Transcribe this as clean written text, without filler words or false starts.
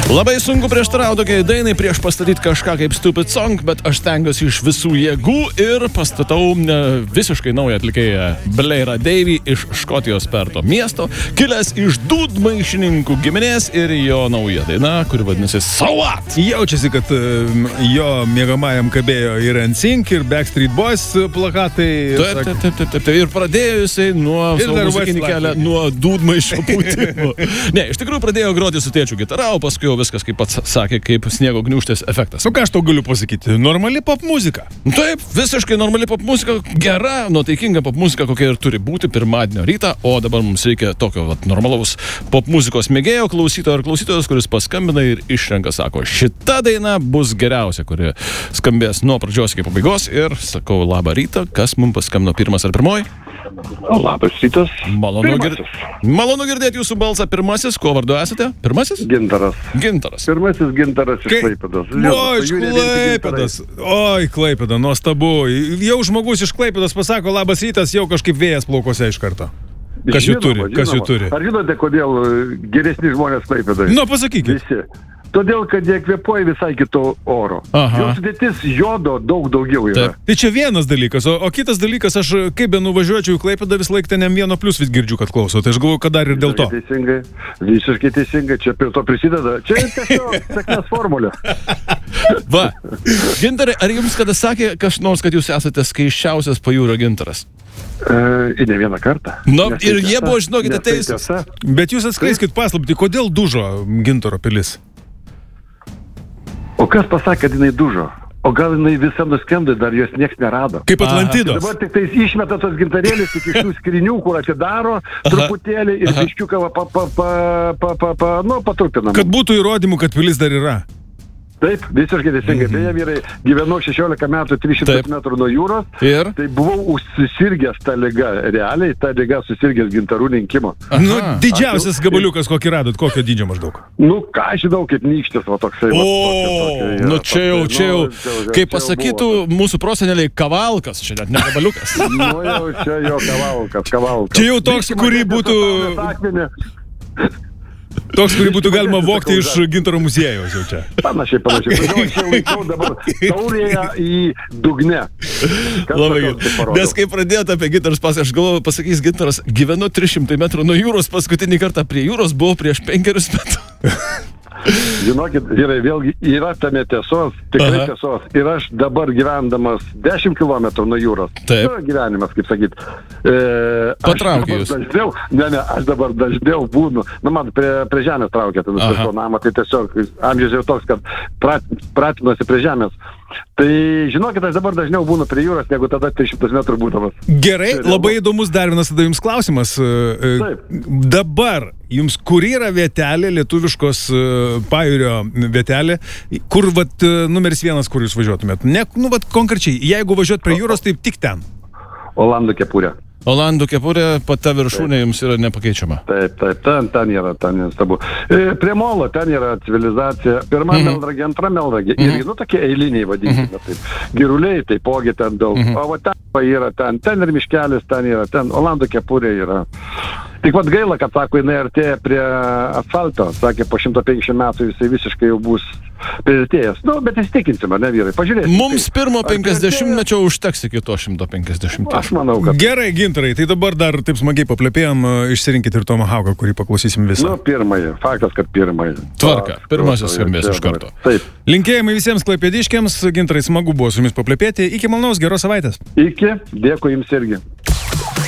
Labai sunku prieštarauti tokiai dainai prieš pastatyti kažką kaip Stupid Song, bet aš stengiuosi iš visų jėgų ir pastatau visiškai naują atlikėją Blairą Davey iš Škotijos Perto miesto, kilęs iš dūdmaišininkų giminės ir jo nauja daina, kuri vadinasi So What? Jaučiasi, kad jo mėgamajam kabėjo ir NSYNC, ir Backstreet Boys plakatai. Taip. Ir pradėjo jisai nuo savo muzikinį kelią, nuo dūdmaišio pūtimo. Ne, iš tikrųjų pradėjo groti su tėčiu gitara, o paskui viskas, kaip pats sakė, kaip sniego gniūžtės efektas. Nu ką aš tau galiu pasakyti? Normali pop muzika. Taip, visiškai normali pop muzika, gera, nuotaikinga pop muzika, kokia ir turi būti pirmadienio rytą, o dabar mums reikia tokio normalaus pop muzikos mėgėjo, klausytojo ar klausytojos, kuris paskambina ir išrenka, sako, šita daina bus geriausia, kuri skambės nuo pradžios iki pabaigos ir sakau, labą rytą, kas mums paskambino, pirmas ar pirmoji? Labas rytas. Malonu girdėti jūsų balsą. Pirmasis, kuo vardu esate? Pirmasis? Gintaras. Pirmasis Gintaras iš Klaipėdos. Iš Klaipėdos. Oi, Klaipėda, nuostabu. Jau žmogus iš Klaipėdos pasako labas rytas, jau kažkaip vėjas plaukose iš karto. Kas jų turi? Ar žinote, kodėl geresni žmonės Klaipėdoje? Nu, pasakykit. Visi. Todėl, kad jie kvėpuoja visai kito oro. Jų sudėtis jodo daug daugiau yra. Taip. Tai čia vienas dalykas, o kitas dalykas, aš kaip be nuvažiuočiau į Klaipėdą, vis laik ten M1 plus vis girdžiu, kad klauso. Tai aš galvoju, kad dar ir dėl to. Visiškai teisingai, čia prie to prisideda. Čia tiesiog sėkmės formulė. Va, Gintarai, ar jums kada sakė kas nors, kad jūs esate skaisčiausias pajūrio gintaras? Ir ne vieną kartą. Ir jie buvo, žinokite, teisūs. Bet jūs atskleiskit paslaptį, kodėl dužo Gintaro pilis? O kas pasakė, kad jinai dužo? O gal jinai visa nuskendo, dar jos nieks nerado. Kaip Atlantidos. Dabar tik tais išmeta tos gintarėlės tik iš tų skrinių, kur atidaro truputėlį ir biškiuką patrupinam. Kad būtų įrodymų, kad pilis dar yra. Taip, visiškai teisingai. Beje, vyrai, gyvenau 16 metų 300 metrų nuo jūros. Ir? Tai buvau susirgęs tą ligą. Realiai tą ligą susirgęs gintarų linkimo. Nu, didžiausias gabaliukas, kokį radot, kokio dydžio maždaug? Nu, ką žinau, kaip nykštis, va toksai. Nu, čia jau, kaip pasakytų mūsų proseneliai, kavalkas, čia net ne gabaliukas. Nu, jau, čia jau kavalkas. Čia jau toks, kurį būtų... Toks, kurį būtų galima vokti iš Gintaro muziejaus jau čia. Panašiai. Todėl aš jau laikau dabar taurėje į dugne. Labai gerai. Nes kai pradėjote apie Gintarus pasakoti, aš galvoju, pasakys Gintaras, gyvenu 300 metrų nuo jūros, paskutinį kartą prie jūros buvau prieš 5 metus. Žinokit, vyrai, vėlgi yra tame tiesos, tikrai tiesos. Ir aš dabar gyvendamas 10 km nuo jūros. Taip. Gyvenimas, kaip sakyt. Patraukė jūs. Aš dabar dažniau būnu. Nu, man prie žemės traukia, tai nusipirkau namą, tai tiesiog amžius jau toks, kad pratinosi prie žemės. Tai žinokit, aš dabar dažniau būnu prie jūros, negu tada 300 metrų būdamas. Gerai, labai įdomus dar vienas tada jums klausimas. Dabar jums kur yra vietelė, lietuviškos pajūrio vietelė, kur vat numeris 1, kur jūs važiuotumėt? Ne, nu vat konkrečiai, jeigu važiuot prie jūros, tai tik ten. Olandų kepurė. Olandų kepurė, pata viršūnė jums yra nepakeičiama. Taip, ten yra, ten nuostabu. Prie molo ten yra civilizacija. Pirma Melnragė, antra Melnragė. Ir, nu, tokie eiliniai, vadinkime taip. Giruliai, taipogi ten daug. O va ten yra, ten ir miškelis, ten yra, ten Olandų kepurė yra. Tik vat gaila, kad, sako, jinai artėja prie asfalto. Sakė, po 150 metų jisai visiškai jau bus priartėjęs. Nu, bet įstikinsime, ne vyrai, pažiūrėsime. Mums pirmo 50-mečio užteks iki to 150. Aš manau, kad... Gerai, Gintarai, tai dabar dar taip smagiai paplepėjom, išsirinkit ir Tomą Hauką, kurį paklausysim visą. Nu, pirmąjį, faktas, kad pirmąjį. Tvarka, pirmasis skambės iš karto. Taip. Linkėjimai visiems klaipėdiškiams, Gintarai, smagu buvo su jumis paplepėti. Iki malonaus, geros savaitės. Iki, dėkui jums irgi.